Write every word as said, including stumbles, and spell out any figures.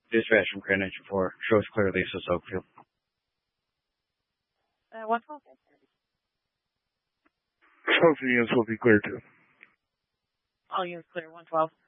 Dispatch from Grand Nature four. Shows clear Lisa Soakfield. Uh, one twelve. Both units will be clear too. All units clear, one twelve.